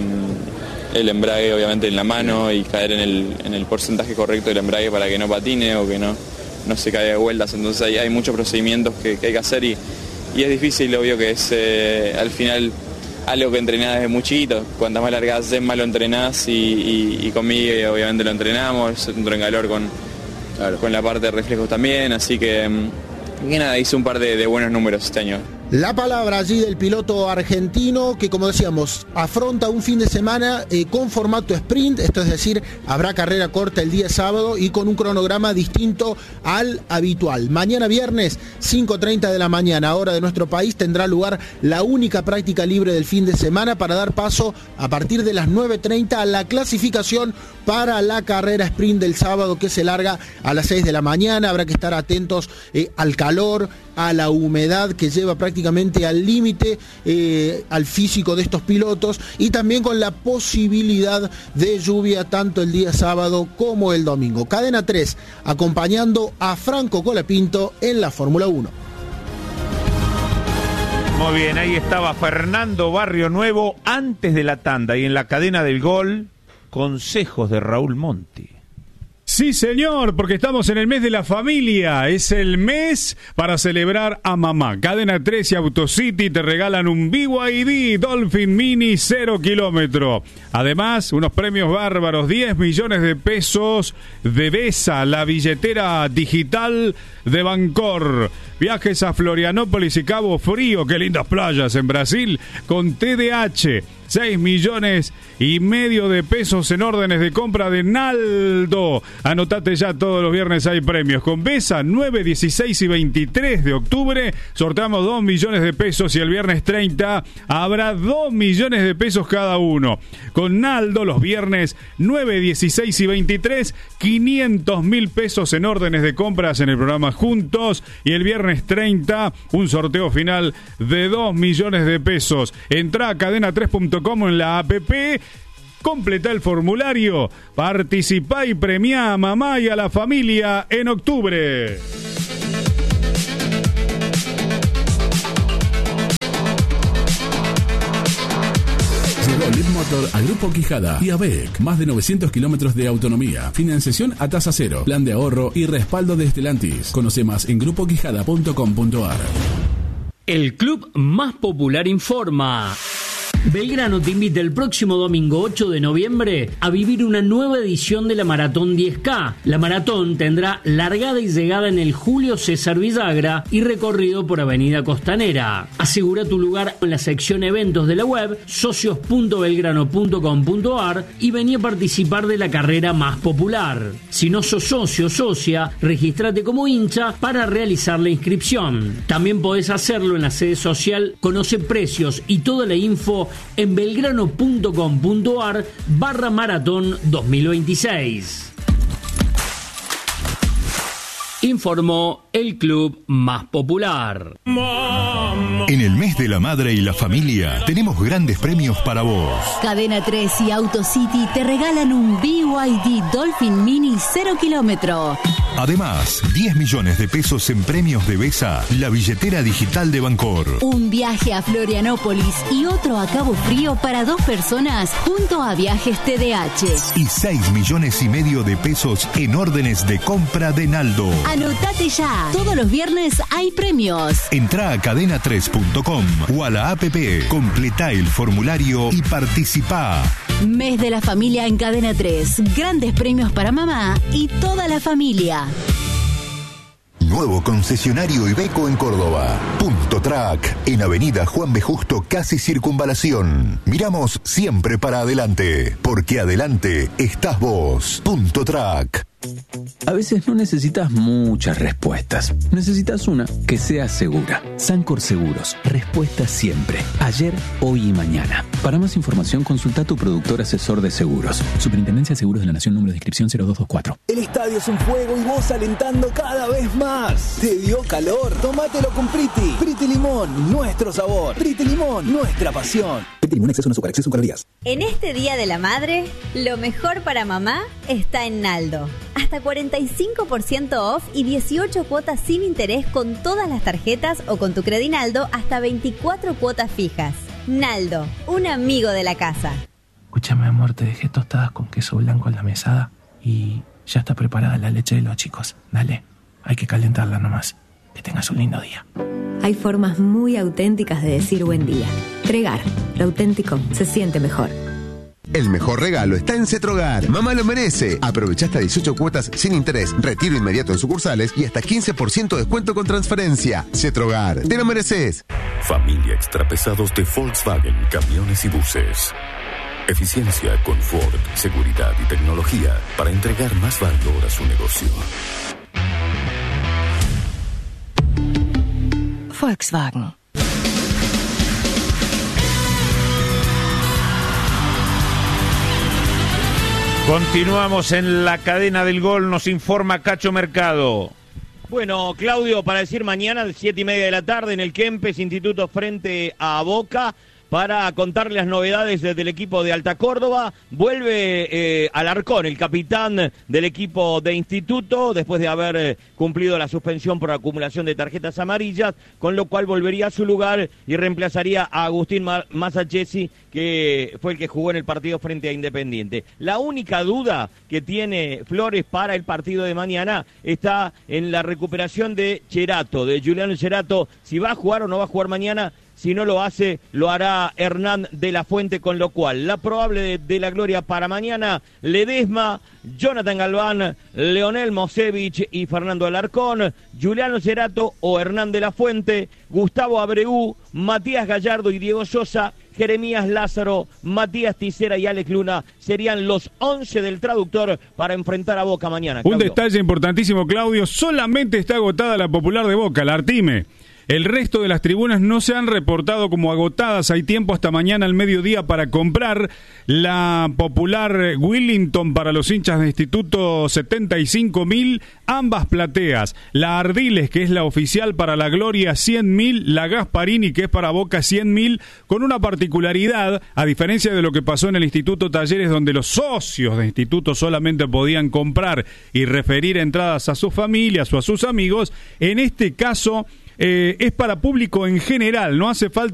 el embrague obviamente en la mano y caer en el, en el porcentaje correcto del embrague para que no patine o que no, no se caiga de vueltas. Entonces hay, hay muchos procedimientos que, que hay que hacer y, y es difícil, obvio que es eh, al final algo que entrenás desde muy chiquito. Cuantas más largas haces, más lo entrenás y, y, y conmigo obviamente lo entrenamos, entro en calor con, claro, con la parte de reflejos también, así que, que nada, hice un par de, de buenos números este año.
La palabra allí del piloto argentino que, como decíamos, afronta un fin de semana eh, con formato sprint, esto es decir, habrá carrera corta el día sábado y con un cronograma distinto al habitual. Mañana viernes, cinco treinta de la mañana, hora de nuestro país, tendrá lugar la única práctica libre del fin de semana para dar paso a partir de las nueve treinta a la clasificación para la carrera sprint del sábado, que se larga a las seis de la mañana. Habrá que estar atentos eh, al calor, a la humedad que lleva prácticamente al límite eh, al físico de estos pilotos, y también con la posibilidad de lluvia tanto el día sábado como el domingo. Cadena tres, acompañando a Franco Colapinto en la Fórmula uno.
Muy bien, ahí estaba Fernando Barrionuevo antes de la tanda, y en la cadena del gol, consejos de Raúl Monti.
Sí, señor, porque estamos en el mes de la familia. Es el mes para celebrar a mamá. Cadena tres y Autocity te regalan un B Y D Dolphin Mini cero kilómetro. Además, unos premios bárbaros, diez millones de pesos de Vesa, la billetera digital de Bancor. Viajes a Florianópolis y Cabo Frío, qué lindas playas en Brasil, con T D H. seis millones y medio de pesos en órdenes de compra de Naldo. Anotate ya, todos los viernes hay premios. Con Vesa, nueve, dieciséis y veintitrés de octubre sorteamos dos millones de pesos y el viernes treinta habrá dos millones de pesos cada uno. Con Naldo, los viernes nueve, dieciséis y veintitrés, quinientos mil pesos en órdenes de compras en el programa Juntos. Y el viernes treinta, un sorteo final de dos millones de pesos. Entrá a cadena tres punto com en la app, completá el formulario, participá y premiá a mamá y a la familia en octubre.
Llegó Leadmotor a Grupo Quijada y A B E C. Más de novecientos kilómetros de autonomía, financiación a tasa cero, plan de ahorro y respaldo de Stellantis. Conoce más en grupo quijada punto com punto a r.
El club más popular informa. Belgrano te invita el próximo domingo ocho de noviembre a vivir una nueva edición de la Maratón diez K. La maratón tendrá largada y llegada en el Julio César Villagra y recorrido por Avenida Costanera. Asegura tu lugar en la sección eventos de la web socios punto belgrano punto com punto a r y vení a participar de la carrera más popular. Si no sos socio o socia, regístrate como hincha para realizar la inscripción. También podés hacerlo en la sede social. Conoce precios y toda la info en belgrano punto com punto a r barra maratón dos mil veintiséis. Informó el club más popular.
En el mes de la madre y la familia tenemos grandes premios para vos.
Cadena tres y Autocity te regalan un B Y D Dolphin Mini cero kilómetro.
Además, diez millones de pesos en premios de Vesa, la billetera digital de Bancor.
Un viaje a Florianópolis y otro a Cabo Frío para dos personas junto a Viajes T D H.
Y seis millones y medio de pesos en órdenes de compra de Naldo.
Anotate ya. Todos los viernes hay premios.
Entrá a cadena tres punto com o a la app, completá el formulario y participá.
Mes de la familia en Cadena tres. Grandes premios para mamá y toda la familia.
Nuevo concesionario Iveco en Córdoba. Punto Track, en Avenida Juan B. Justo, casi Circunvalación. Miramos siempre para adelante, porque adelante estás vos. Punto Track.
A veces no necesitas muchas respuestas. Necesitas una que sea segura. Sancor Seguros. Respuesta siempre. Ayer, hoy y mañana. Para más información, consulta a tu productor asesor de seguros. Superintendencia de Seguros de la Nación, número de inscripción cero dos dos cuatro.
El estadio es un fuego y vos alentando cada vez más. ¿Te dio calor? Tómatelo con Priti. Priti Limón, nuestro sabor. Priti Limón, nuestra pasión. Priti Limón, exceso en azúcar, exceso en calorías.
En este Día de la Madre, lo mejor para mamá está en Naldo. Hasta cuarenta y cinco por ciento off y dieciocho cuotas sin interés con todas las tarjetas o con tu Credinaldo hasta veinticuatro cuotas fijas. Naldo, un amigo de la casa.
Escúchame, amor, te dejé tostadas con queso blanco en la mesada y ya está preparada la leche de los chicos. Dale, hay que calentarla nomás. Que tengas un lindo día.
Hay formas muy auténticas de decir buen día. Tregar, lo auténtico se siente mejor.
El mejor regalo está en Cetrogar. Mamá lo merece. Aprovecha hasta dieciocho cuotas sin interés, retiro inmediato en sucursales y hasta quince por ciento de descuento con transferencia. Cetrogar, te lo mereces.
Familia Extrapesados de Volkswagen, camiones y buses. Eficiencia, confort, seguridad y tecnología para entregar más valor a su negocio.
Volkswagen.
Continuamos en la cadena del gol, nos informa Cacho Mercado.
Bueno, Claudio, para decir mañana, a las siete y media de la tarde, en el Kempes, Instituto frente a Boca,
para contarle las novedades del equipo de Alta Córdoba. Vuelve eh, Alarcón, el capitán del equipo de Instituto, después de haber eh, cumplido la suspensión por acumulación de tarjetas amarillas, con lo cual volvería a su lugar y reemplazaría a Agustín Masachesi, que fue el que jugó en el partido frente a Independiente. La única duda que tiene Flores para el partido de mañana está en la recuperación de Cherato, de Juliano Cherato, si va a jugar o no va a jugar mañana. Si no lo hace, lo hará Hernán de la Fuente, con lo cual la probable de, de la gloria para mañana: Ledesma, Jonathan Galván, Leonel Mosevich y Fernando Alarcón, Juliano Cherato o Hernán de la Fuente, Gustavo Abreu, Matías Gallardo y Diego Sosa, Jeremías Lázaro, Matías Ticera y Alex Luna serían los once del traductor para enfrentar a Boca mañana.
Un
Claudio.
detalle importantísimo, Claudio: solamente está agotada la popular de Boca, la Artime. El resto de las tribunas no se han reportado como agotadas. Hay tiempo hasta mañana al mediodía para comprar. La popular Willington para los hinchas de Instituto, setenta y cinco mil, ambas plateas. La Ardiles, que es la oficial para la Gloria, cien mil. La Gasparini, que es para Boca, cien mil. Con una particularidad, a diferencia de lo que pasó en el Instituto Talleres, donde los socios de Instituto solamente podían comprar y referir entradas a sus familias o a sus amigos, en este caso Eh, es para público en general, no hace falta